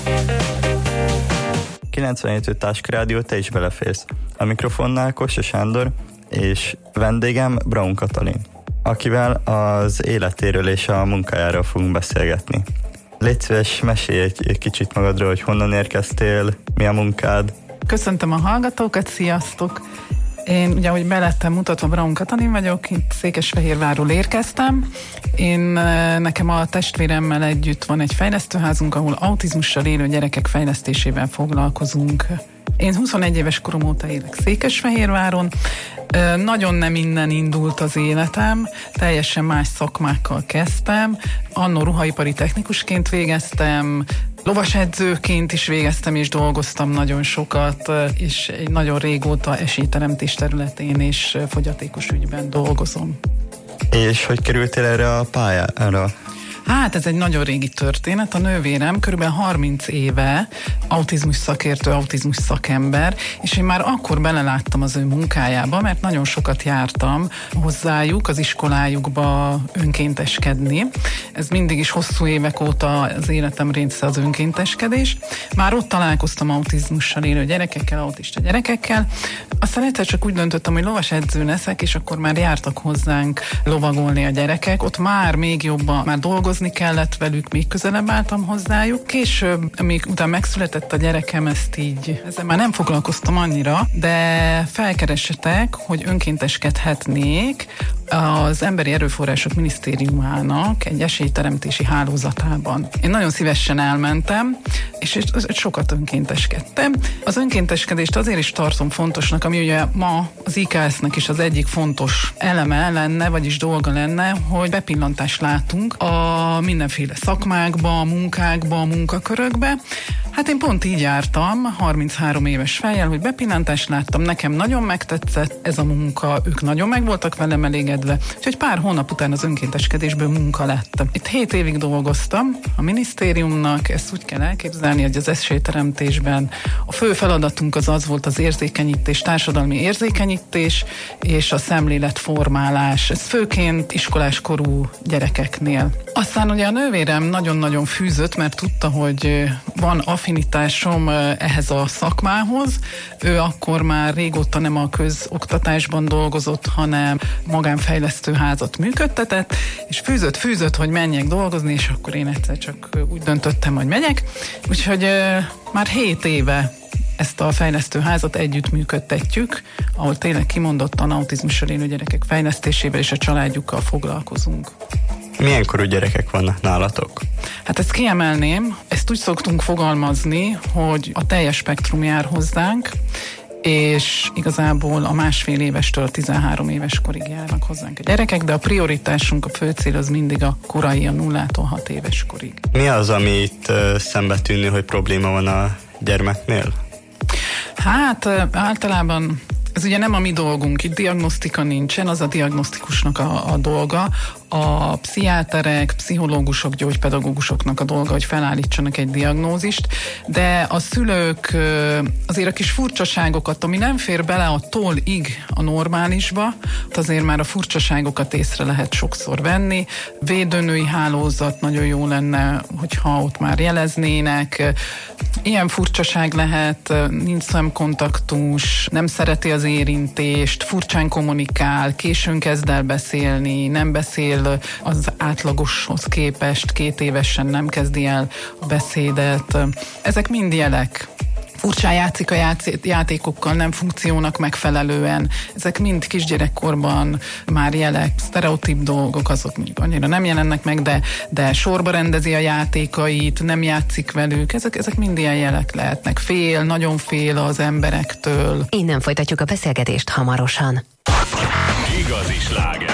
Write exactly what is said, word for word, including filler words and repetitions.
kilencvenhét öt Táskrádió, te is beleférsz. A mikrofonnál Kossa Sándor, és vendégem Braun Katalin, akivel az életéről és a munkájáról fogunk beszélgetni. Légy szíves, mesélj egy kicsit magadról, hogy honnan érkeztél, mi a munkád. Köszöntöm a hallgatókat, sziasztok! Én ugye, ahogy be lettem mutatva, Braun Katalin vagyok, itt Székesfehérvárról érkeztem. Én, nekem a testvéremmel együtt van egy fejlesztőházunk, ahol autizmussal élő gyerekek fejlesztésével foglalkozunk. Én huszonegy éves korom óta élek Székesfehérváron. Nagyon nem innen indult az életem, teljesen más szakmákkal kezdtem. Annó ruhaipari technikusként végeztem, lovasedzőként is végeztem és dolgoztam nagyon sokat, és egy nagyon régóta esélyteremtés területén és fogyatékos ügyben dolgozom. És hogy kerültél erre a pályára? Hát ez egy nagyon régi történet. A nővérem körülbelül harminc éve autizmus szakértő, autizmus szakember, és én már akkor beleláttam az ő munkájába, mert nagyon sokat jártam hozzájuk, az iskolájukba önkénteskedni. Ez mindig is hosszú évek óta az életem része az önkénteskedés. Már ott találkoztam autizmussal élő gyerekekkel, autista gyerekekkel. Aztán egyszer csak úgy döntöttem, hogy lovasedző leszek, és akkor már jártak hozzánk lovagolni a gyerekek. Ott már még jobban, már dolgozni kellett velük, még közelebb álltam hozzájuk. Később, amíg utána megszületett a gyerekem, ezt így, ezzel már nem foglalkoztam annyira, de felkeresetek, hogy önkénteskedhetnék az Emberi Erőforrások Minisztériumának egy esélyteremtési hálózatában. Én nagyon szívesen elmentem, és sokat önkénteskedtem. Az önkénteskedést azért is tartom fontosnak, ami ugye ma az i ká es-nek is az egyik fontos eleme lenne, vagyis dolga lenne, hogy bepillantást látunk a mindenféle szakmákba, munkákba, munkakörökbe. Hát én pont így jártam, harminchárom éves fejjel, hogy bepillantást láttam, nekem nagyon megtetszett ez a munka, ők nagyon meg voltak velem elégedve, úgyhogy pár hónap után az önkénteskedésből munka lett. Itt hét évig dolgoztam a minisztériumnak, ezt úgy kell elképzelni, hogy az esélyteremtésben a fő feladatunk az az volt az érzékenyítés, társadalmi érzékenyítés és a szemléletformálás. Ez főként iskoláskorú gyerekeknél. Aztán ugye a nővérem nagyon-nagyon fűzött, mert tudta, hogy van affinitásom ehhez a szakmához. Ő akkor már régóta nem a közoktatásban dolgozott, hanem magánfejlesztőházat működtetett, és fűzött, fűzött, hogy menjek dolgozni, és akkor én egyszer csak úgy döntöttem, hogy megyek. Úgyhogy már hét éve ezt a fejlesztőházat együtt működtetjük, ahol tényleg kimondottan autizmussal élő gyerekek fejlesztésével és a családjukkal foglalkozunk. Milyen korú gyerekek vannak nálatok? Hát ezt kiemelném, ezt úgy szoktunk fogalmazni, hogy a teljes spektrum jár hozzánk, és igazából a másfél évestől a tizenhárom éves korig járnak hozzánk a gyerekek, de a prioritásunk, a fő cél az mindig a korai, a nullától hat éves korig. Mi az, ami itt uh, szembe tűnő, hogy probléma van a gyermeknél? Hát általában ez ugye nem a mi dolgunk, itt diagnosztika nincsen, az a diagnosztikusnak a, a dolga. A pszichiáterek, pszichológusok, gyógypedagógusoknak a dolga, hogy felállítsanak egy diagnózist, de a szülők azért a kis furcsaságokat, ami nem fér bele a tól-ig a normálisba, azért már a furcsaságokat észre lehet sokszor venni. Védőnői hálózat nagyon jó lenne, hogyha ott már jeleznének. Ilyen furcsaság lehet, nincs szemkontaktus, nem szereti az érintést, furcsán kommunikál, későn kezd el beszélni, nem beszél az átlagoshoz képest, két évesen nem kezdi el a beszédet. Ezek mind jelek. Furcsán játszik a játékokkal, nem funkciónak megfelelően. Ezek mind kisgyerekkorban már jelek, sztereotíp dolgok, azok mondjuk annyira nem jelennek meg, de, de sorba rendezi a játékait, nem játszik velük. Ezek, ezek mind ilyen jelek lehetnek. Fél, nagyon fél az emberektől. Innen folytatjuk a beszélgetést hamarosan. Igazi sláger.